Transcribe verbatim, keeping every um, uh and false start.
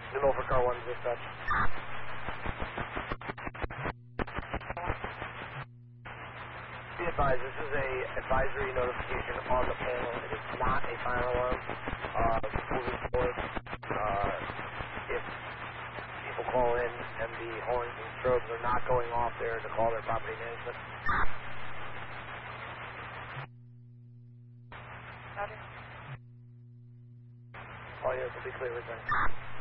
New Norfolk Car one, dispatch. Be advised, this is a advisory notification on the panel. It is not a fire alarm. Uh, moving forward, uh, if people call in and the horns and strobes are not going off there to call their property management. Roger. All units will be clear, return.